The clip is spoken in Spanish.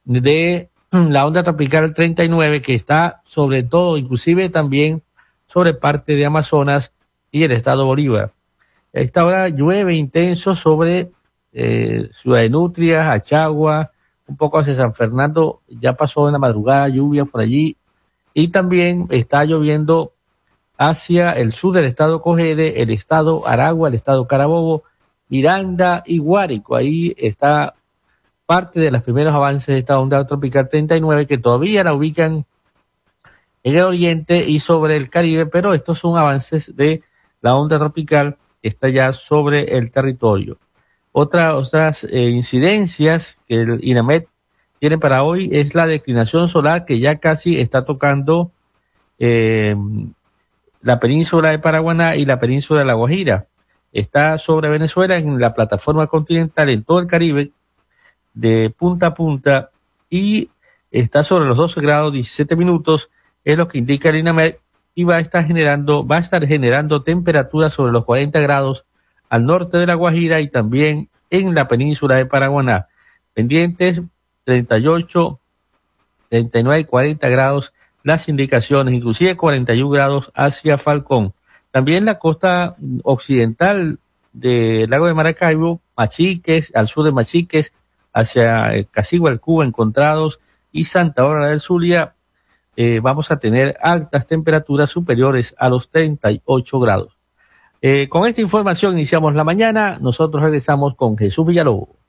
de la onda tropical 39 que está sobre todo, inclusive también sobre parte de Amazonas y el estado Bolívar. A esta hora llueve intenso sobre Ciudad de Nutria, Achagua, un poco hacia San Fernando, ya pasó en la madrugada lluvia por allí, y también está lloviendo hacia el sur del estado Cogede, el estado Aragua, el estado Carabobo, Miranda y Guárico. Ahí está parte de los primeros avances de esta onda tropical 39 que todavía la ubican en el oriente y sobre el Caribe, pero estos son avances de la onda tropical que está ya sobre el territorio. Otras incidencias que el INAMET tiene para hoy es la declinación solar que ya casi está tocando eh, la península de Paraguaná y la península de La Guajira. Está sobre Venezuela en la plataforma continental en todo el Caribe de punta a punta y está sobre los 12 grados 17 minutos, es lo que indica el INAMED, y va a estar generando temperaturas sobre los 40 grados al norte de La Guajira y también en la península de Paraguaná. Pendientes 38, 39 y 40 grados las indicaciones, inclusive 41 grados hacia Falcón. También la costa occidental del lago de Maracaibo, Machiques, al sur de Machiques, hacia Casigual, Cuba, Encontrados y Santa Bárbara del Zulia, vamos a tener altas temperaturas superiores a los 38 grados. Con esta información iniciamos la mañana. Nosotros regresamos con Jesús Villalobos.